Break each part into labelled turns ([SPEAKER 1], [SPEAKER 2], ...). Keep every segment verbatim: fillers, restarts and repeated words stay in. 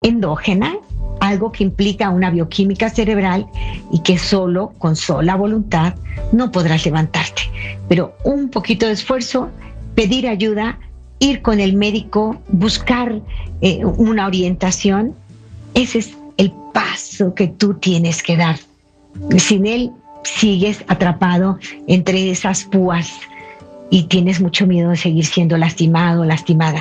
[SPEAKER 1] endógena, algo que implica una bioquímica cerebral y que solo con sola voluntad no podrás levantarte. Pero un poquito de esfuerzo, pedir ayuda, ir con el médico, buscar eh, una orientación, ese es el paso que tú tienes que dar. Sin él sigues atrapado entre esas púas y tienes mucho miedo de seguir siendo lastimado o lastimada.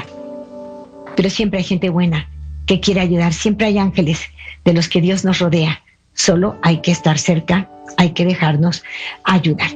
[SPEAKER 1] Pero siempre hay gente buena que quiere ayudar, siempre hay ángeles de los que Dios nos rodea. Solo hay que estar cerca, hay que dejarnos ayudar.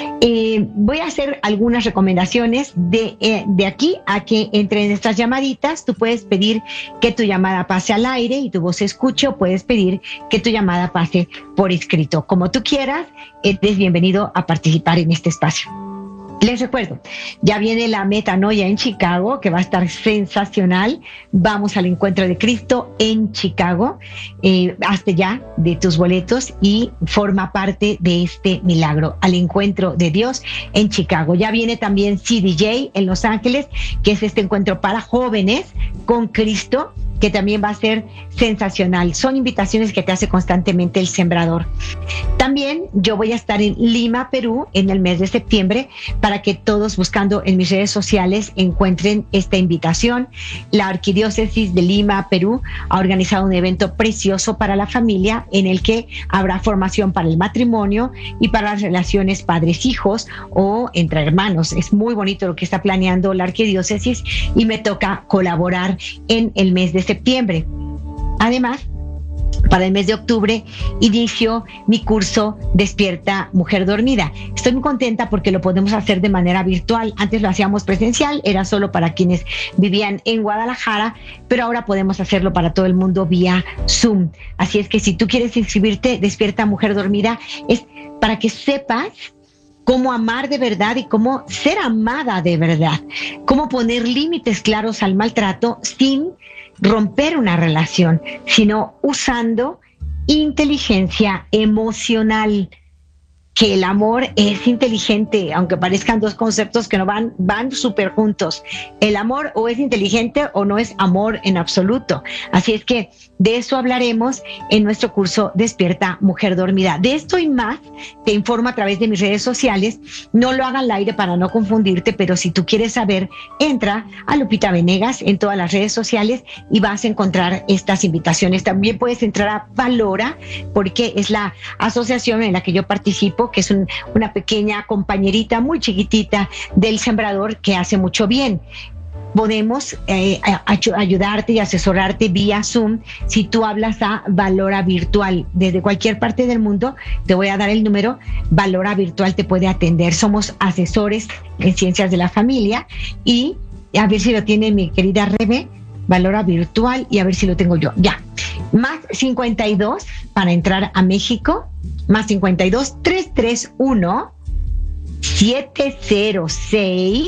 [SPEAKER 1] Eh, voy a hacer algunas recomendaciones de, eh, de aquí a que entre nuestras llamaditas. Tú puedes pedir que tu llamada pase al aire y tu voz se escuche, o puedes pedir que tu llamada pase por escrito. Como tú quieras, eres bienvenido a participar en este espacio. Les recuerdo, ya viene la Metanoia en Chicago, que va a estar sensacional. Vamos al encuentro de Cristo en Chicago. Eh, hazte ya de tus boletos y forma parte de este milagro, al encuentro de Dios en Chicago. Ya viene también C D J en Los Ángeles, que es este encuentro para jóvenes con Cristo, que también va a ser sensacional. Son invitaciones que te hace constantemente el Sembrador. También yo voy a estar en Lima, Perú, en el mes de septiembre, para que todos, buscando en mis redes sociales, encuentren esta invitación. La Arquidiócesis de Lima, Perú, ha organizado un evento precioso para la familia, en el que habrá formación para el matrimonio y para las relaciones padres-hijos o entre hermanos. Es muy bonito lo que está planeando la Arquidiócesis y me toca colaborar en el mes de septiembre. Además, para el mes de octubre inicio mi curso Despierta Mujer Dormida. Estoy muy contenta porque lo podemos hacer de manera virtual. Antes lo hacíamos presencial, era solo para quienes vivían en Guadalajara, pero ahora podemos hacerlo para todo el mundo vía Zoom. Así es que si tú quieres inscribirte, Despierta Mujer Dormida, es para que sepas cómo amar de verdad y cómo ser amada de verdad, cómo poner límites claros al maltrato sin romper una relación, sino usando inteligencia emocional. Que el amor es inteligente, aunque parezcan dos conceptos que no van, van súper juntos. El amor o es inteligente o no es amor en absoluto. Así es que de eso hablaremos en nuestro curso Despierta Mujer Dormida. De esto y más te informo a través de mis redes sociales. No lo haga al aire para no confundirte, pero si tú quieres saber, entra a Lupita Venegas en todas las redes sociales y vas a encontrar estas invitaciones. También puedes entrar a Valora, porque es la asociación en la que yo participo, que es un, una pequeña compañerita muy chiquitita del Sembrador que hace mucho bien. Podemos eh, ayudarte y asesorarte vía Zoom si tú hablas a Valora Virtual. Desde cualquier parte del mundo, te voy a dar el número. Valora Virtual te puede atender. Somos asesores en ciencias de la familia y a ver si lo tiene mi querida Rebe, Valora Virtual, y a ver si lo tengo yo. Ya. Más cincuenta y dos para entrar a México. Más cincuenta y dos, trescientos treinta y uno, setecientos seis,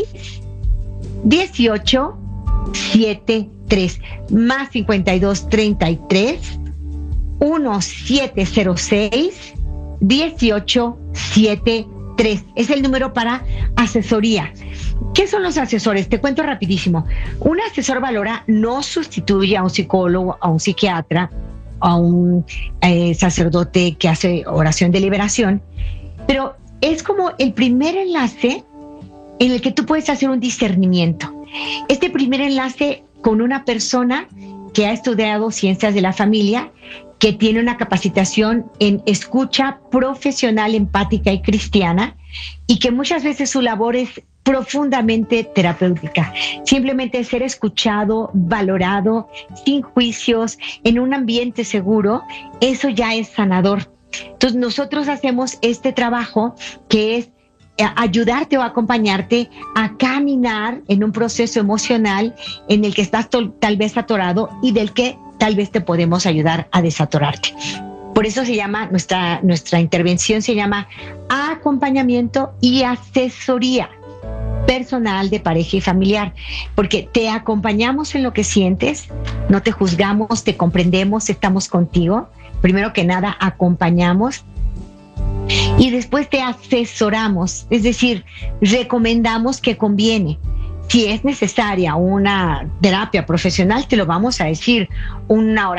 [SPEAKER 1] dieciocho setenta y tres. Más cincuenta y dos, treinta y tres, diecisiete cero seis, dieciocho setenta y tres. Es el número para asesoría. ¿Qué son los asesores? Te cuento rapidísimo. Un asesor Valora no sustituye a un psicólogo, a un psiquiatra, a un eh, sacerdote que hace oración de liberación, pero es como el primer enlace en el que tú puedes hacer un discernimiento. Este primer enlace con una persona que ha estudiado ciencias de la familia, que tiene una capacitación en escucha profesional, empática y cristiana, y que muchas veces su labor es profundamente terapéutica. Simplemente ser escuchado, valorado, sin juicios, en un ambiente seguro, eso ya es sanador. Entonces nosotros hacemos este trabajo que es ayudarte o acompañarte a caminar en un proceso emocional en el que estás to- tal vez atorado y del que tal vez te podemos ayudar a desatorarte. Por eso se llama, nuestra, nuestra intervención se llama acompañamiento y asesoría personal de pareja y familiar, porque te acompañamos en lo que sientes, no te juzgamos, te comprendemos, estamos contigo. Primero que nada, acompañamos y después te asesoramos, es decir, recomendamos que conviene. Si es necesaria una terapia profesional, te lo vamos a decir, una hora